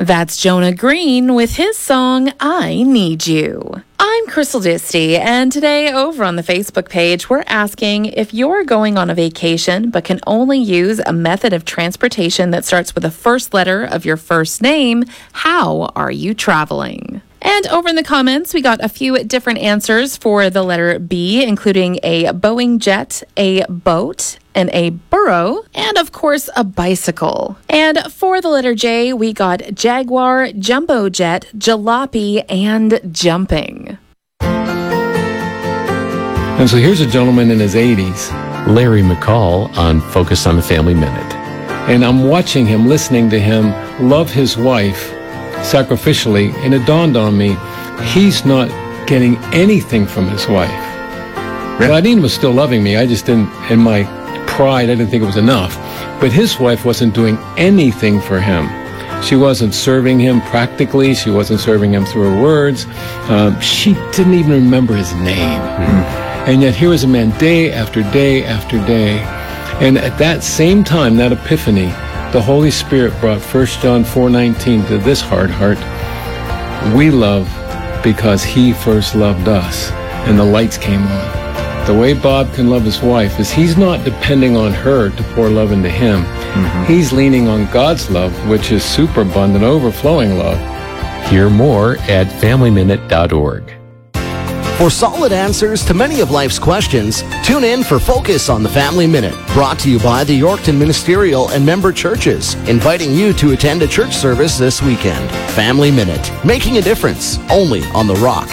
That's Jonah Green with his song, I Need You. I'm Crystal Disty, and today over on the Facebook page, we're asking if you're going on a vacation but can only use a method of transportation that starts with the first letter of your first name, how are you traveling? And over in the comments, we got a few different answers for the letter B, including a Boeing jet, a boat, and a burro, and of course, a bicycle. And for the letter J, we got Jaguar, jumbo jet, jalopy, and jumping. And so here's a gentleman in his 80s, Larry McCall on Focus on the Family Minute. and I'm watching him, listening to him love his wife sacrificially, and it dawned on me, he's not getting anything from his wife. Claudine was still loving me. I just didn't, in my pride, I didn't think it was enough. But his wife wasn't doing anything for him. She wasn't serving him practically. She wasn't serving him through her words. She didn't even remember his name. Mm-hmm. And yet here was a man day after day after day. And at that same time, that epiphany, the Holy Spirit brought 1 John 4:19 to this hard heart. We love because he first loved us. And the lights came on. The way Bob can love his wife is he's not depending on her to pour love into him. Mm-hmm. He's leaning on God's love, which is superabundant, overflowing love. Hear more at FamilyMinute.org. For solid answers to many of life's questions, tune in for Focus on the Family Minute, brought to you by the Yorkton Ministerial and member churches, inviting you to attend a church service this weekend. Family Minute, making a difference, only on The Rock.